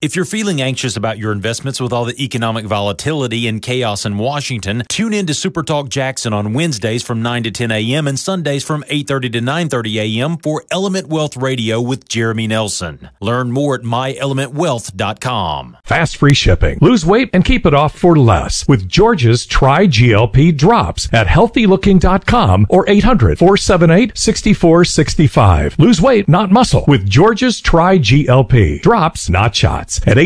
If you're feeling anxious about your investments with all the economic volatility and chaos in Washington, tune in to Super Talk Jackson on Wednesdays from 9 to 10 a.m. and Sundays from 8:30 to 9:30 a.m. for Element Wealth Radio with Jeremy Nelson. Learn more at myelementwealth.com. Fast free shipping. Lose weight and keep it off for less with George's Try GLP Drops at healthylooking.com or 800-478-6465. Lose weight, not muscle with George's Try GLP. Drops, not shots. At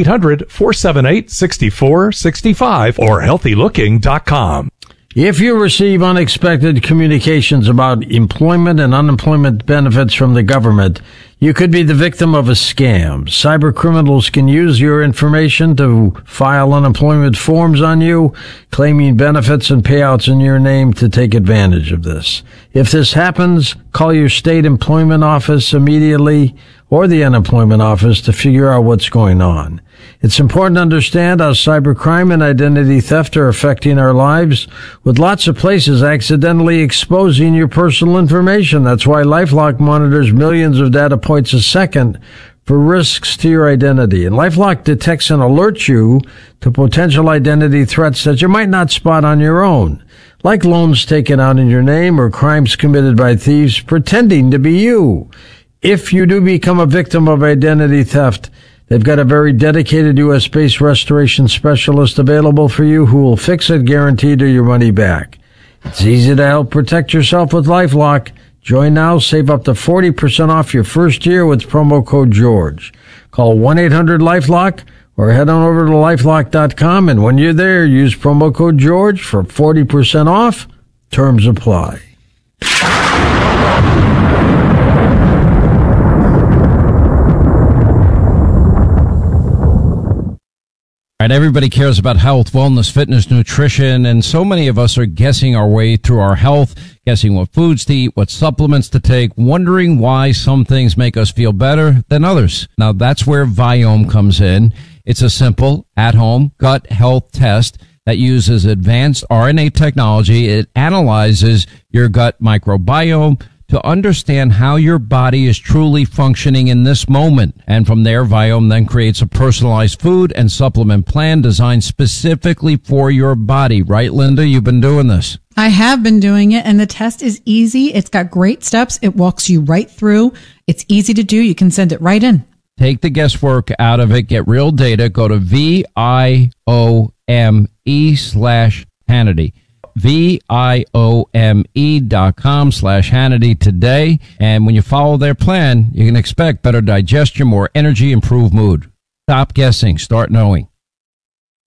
800-478-6465 or healthylooking.com. If you receive unexpected communications about employment and unemployment benefits from the government, you could be the victim of a scam. Cyber criminals can use your information to file unemployment forms on you, claiming benefits and payouts in your name to take advantage of this. If this happens, call your state employment office immediately or the unemployment office to figure out what's going on. It's important to understand how cybercrime and identity theft are affecting our lives, with lots of places accidentally exposing your personal information. That's why LifeLock monitors millions of data points a second for risks to your identity. And LifeLock detects and alerts you to potential identity threats that you might not spot on your own, like loans taken out in your name or crimes committed by thieves pretending to be you. If you do become a victim of identity theft, they've got a very dedicated U.S.-based restoration specialist available for you who will fix it, guaranteed, or your money back. It's easy to help protect yourself with LifeLock. Join now, save up to 40% off your first year with promo code George. Call 1-800-LifeLock or head on over to LifeLock.com, and when you're there, use promo code George for 40% off. Terms apply. All right, everybody cares about health, wellness, fitness, nutrition, and so many of us are guessing our way through our health, guessing what foods to eat, what supplements to take, wondering why some things make us feel better than others. Now, that's where Viome comes in. It's a simple, at-home gut health test that uses advanced RNA technology. It analyzes your gut microbiome to understand how your body is truly functioning in this moment. And from there, Viome then creates a personalized food and supplement plan designed specifically for your body. Right, Linda? You've been doing this. I have been doing it, and the test is easy. It's got great steps. It walks you right through. It's easy to do. You can send it right in. Take the guesswork out of it. Get real data. Go to VIOME/Hannity. VIOME.com/Hannity today. And when you follow their plan, you can expect better digestion, more energy, improved mood. Stop guessing. Start knowing.